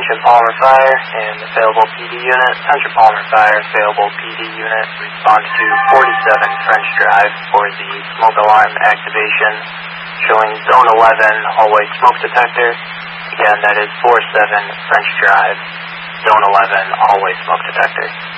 Attention Palmer Fire and available PD unit. Attention Palmer Fire, available PD unit. Respond to 47 French Drive for the smoke alarm activation showing Zone 11 hallway smoke detector. Again, that is 47 French Drive, Zone 11 hallway smoke detector.